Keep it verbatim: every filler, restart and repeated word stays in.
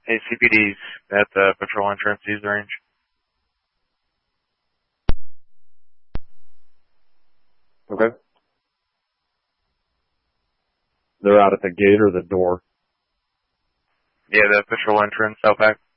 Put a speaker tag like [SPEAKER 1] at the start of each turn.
[SPEAKER 1] Hey, C P D's at the patrol entrance, use the range.
[SPEAKER 2] Okay. They're out at the gate or the door?
[SPEAKER 1] Yeah, the patrol entrance out back.